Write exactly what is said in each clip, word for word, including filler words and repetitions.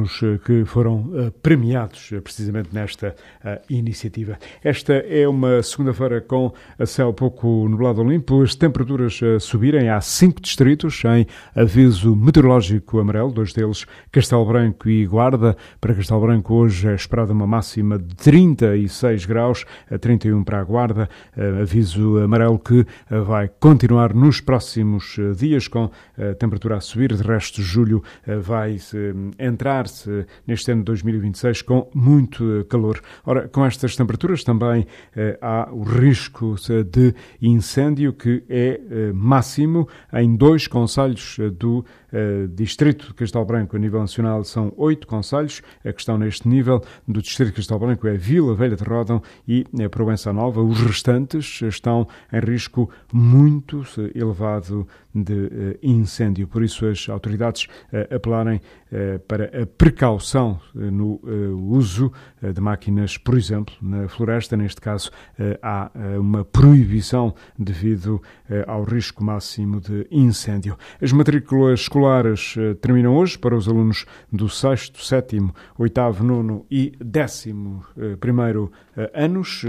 alunos que foram premiados precisamente nesta iniciativa. Esta é uma segunda-feira com a céu pouco nublado ou limpo, as temperaturas a subirem. Há cinco distritos em aviso meteorológico amarelo, dois deles Castelo Branco e Guarda. Para Castelo Branco hoje é esperada uma máxima de trinta e seis graus, a trinta e um para a Guarda, aviso amarelo que vai continuar nos próximos dias com a temperatura a subir. De resto, julho vai entrar-se neste ano de dois mil e vinte e seis com muito calor. Ora, com estas temperaturas também há o risco de incêndio que é máximo em dois concelhos do Distrito de Castelo Branco. A nível nacional são oito concelhos que estão neste nível. Do Distrito de Castelo Branco é Vila Velha de Ródão e Proença Nova. Os restantes estão em risco muito elevado de incêndio. Por isso as autoridades apelarem para a precaução no uso de máquinas, por exemplo, na floresta. Neste caso há uma proibição devido ao risco máximo de incêndio. As matrículas escolares terminam hoje para os alunos do sexto, sétimo, oitavo, nono e décimo primeiro anos.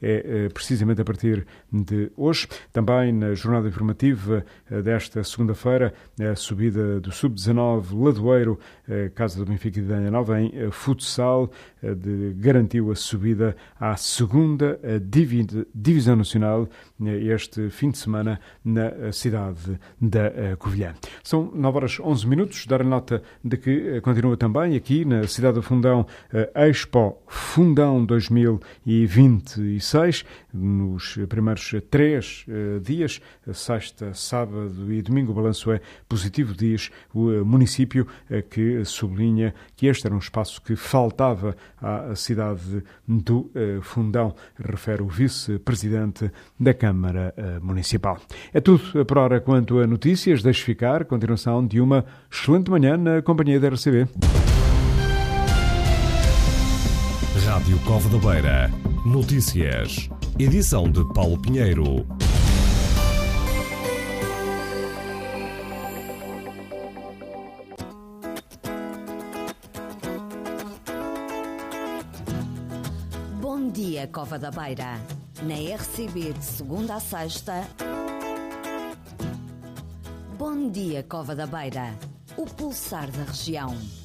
É precisamente a partir de hoje. Também na jornada informativa desta segunda-feira, a subida do sub dezanove Ladoeiro, Casa do Benfica de Danha Nova, em futsal, de, garantiu a subida à segunda Divisão Nacional este fim de semana na cidade da Covilhã. São nove horas onze minutos. Dar a nota de que continua também aqui na cidade do Fundão a Expo Fundão dois mil e vinte e seis, nos primeiros três dias, sexta, sábado e domingo. O balanço é positivo, diz o município, que sublinha que este era um espaço que faltava à cidade do Fundão, refere o vice-presidente da Câmara Municipal. É tudo por hora quanto a notícias. Deixe ficar continuação de uma excelente manhã na companhia da R C B. Rádio Cova da Beira. Notícias. Edição de Paulo Pinheiro. Bom dia, Cova da Beira. Na R C B de segunda a sexta. Bom dia, Cova da Beira. O pulsar da região.